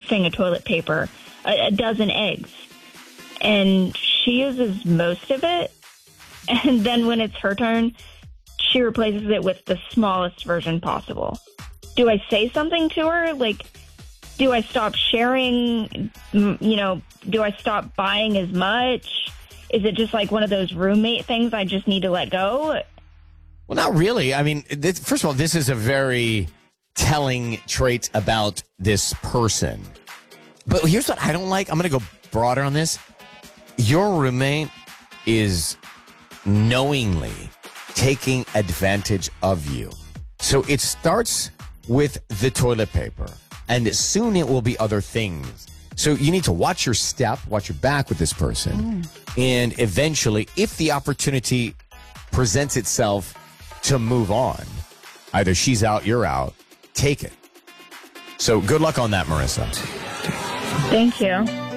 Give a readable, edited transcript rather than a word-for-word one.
thing of toilet paper, a dozen eggs. And she uses most of it. And then when it's her turn, she replaces it with the smallest version possible. Do I say something to her? Like, do I stop sharing? Do I stop buying as much? Is it just like one of those roommate things I just need to let go? Well, not really. I mean, first of all, this is a very telling trait about this person. But here's what I don't like. I'm going to go broader on this. Your roommate is knowingly taking advantage of you. So it starts with the toilet paper, and soon it will be other things. So you need to watch your step, watch your back with this person. And eventually, if the opportunity presents itself to move on, either she's out, you're out, take it. So good luck on that, Marissa. Thank you.